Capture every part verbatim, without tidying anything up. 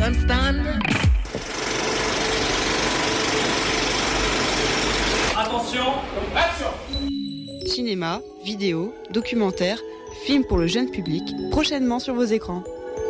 Understand? Attention, action! Cinéma, vidéo, documentaire, film pour le jeune public, prochainement sur vos écrans.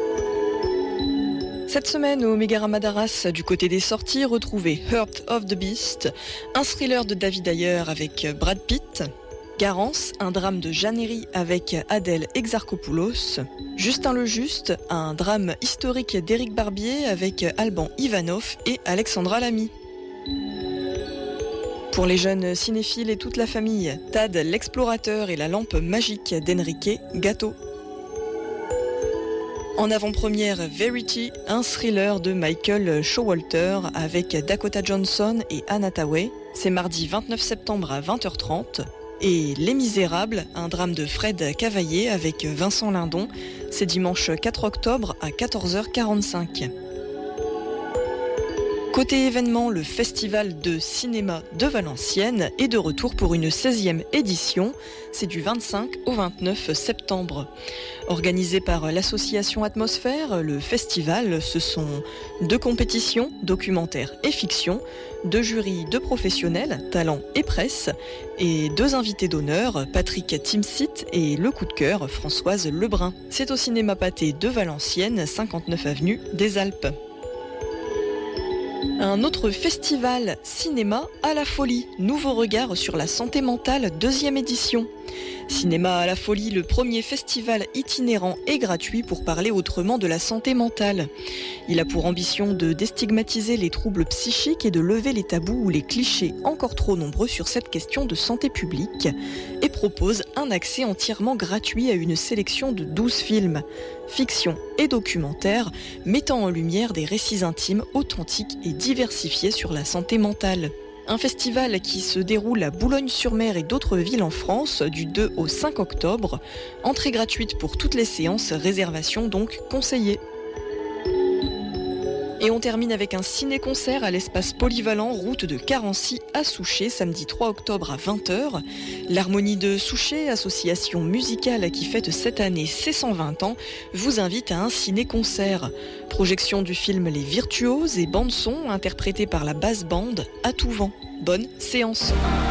Cette semaine au Mégarama d'Arras, du côté des sorties, retrouvez Heart of the Beast, un thriller de David Ayer avec Brad Pitt, Garance, un drame de Jeanne Herry avec Adèle Exarchopoulos, Justin le Juste, un drame historique d'Éric Barbier avec Alban Ivanov et Alexandra Lamy. Pour les jeunes cinéphiles et toute la famille, Tad l'explorateur et la lampe magique d'Enrique Gatto. En avant-première, Verity, un thriller de Michael Showalter avec Dakota Johnson et Anna Thaoué. C'est mardi vingt-neuf septembre à vingt heures trente. Et Les Misérables, un drame de Fred Cavaillé avec Vincent Lindon. C'est dimanche quatre octobre à quatorze heures quarante-cinq. Côté événement, le Festival de cinéma de Valenciennes est de retour pour une seizième édition. C'est du vingt-cinq au vingt-neuf septembre. Organisé par l'association Atmosphère, le festival, ce sont deux compétitions, documentaire et fiction, deux jurys de professionnels, talent et presse, et deux invités d'honneur, Patrick Timsit et le coup de cœur, Françoise Lebrun. C'est au cinéma Pathé de Valenciennes, cinquante-neuf avenue des Alpes. Un autre festival cinéma à la folie, nouveau regard sur la santé mentale, deuxième édition. Cinéma à la folie, le premier festival itinérant et gratuit pour parler autrement de la santé mentale. Il a pour ambition de déstigmatiser les troubles psychiques et de lever les tabous ou les clichés encore trop nombreux sur cette question de santé publique et propose un accès entièrement gratuit à une sélection de douze films, fiction et documentaires, mettant en lumière des récits intimes, authentiques et diversifiés sur la santé mentale. Un festival qui se déroule à Boulogne-sur-Mer et d'autres villes en France du deux au cinq octobre. Entrée gratuite pour toutes les séances, réservation donc conseillée. Et on termine avec un ciné-concert à l'espace polyvalent, route de Carency à Souchet, samedi trois octobre à vingt heures. L'Harmonie de Souchet, association musicale qui fête cette année ses cent vingt ans, vous invite à un ciné-concert. Projection du film Les Virtuoses et bande-son interprétée par la basse bande à tout vent. Bonne séance.